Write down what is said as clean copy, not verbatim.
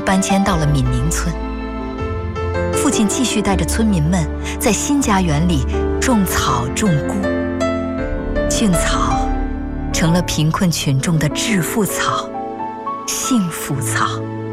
搬迁到了闽宁村。父亲继续带着村民们在新家园里种草种菇，菌草成了贫困群众的致富草、幸福草。